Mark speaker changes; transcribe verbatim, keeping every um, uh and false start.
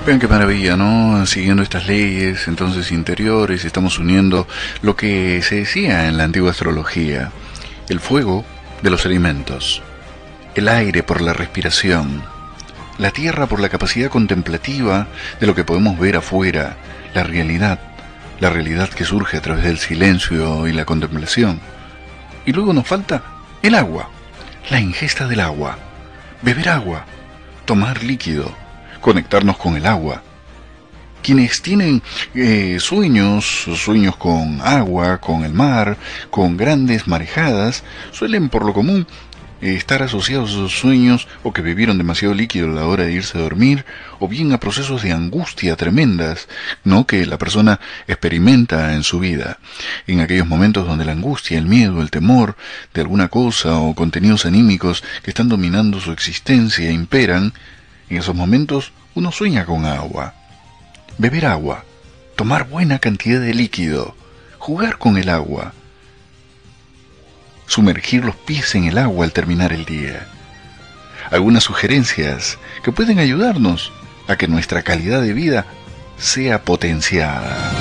Speaker 1: Vean qué maravilla, ¿no? Siguiendo estas leyes, entonces interiores, estamos uniendo lo que se decía en la antigua astrología: el fuego de los alimentos, el aire por la respiración, la tierra por la capacidad contemplativa de lo que podemos ver afuera, la realidad, la realidad que surge a través del silencio y la contemplación. Y luego nos falta el agua, la ingesta del agua, beber agua, tomar líquido, conectarnos con el agua. Quienes tienen eh, sueños, sueños con agua, con el mar, con grandes marejadas, suelen por lo común eh, estar asociados a esos sueños o que bebieron demasiado líquido a la hora de irse a dormir, o bien a procesos de angustia tremendas, ¿no?, que la persona experimenta en su vida. En aquellos momentos donde la angustia, el miedo, el temor de alguna cosa o contenidos anímicos que están dominando su existencia imperan, en esos momentos uno sueña con agua. Beber agua, tomar buena cantidad de líquido, jugar con el agua, sumergir los pies en el agua al terminar el día. Algunas sugerencias que pueden ayudarnos a que nuestra calidad de vida sea potenciada.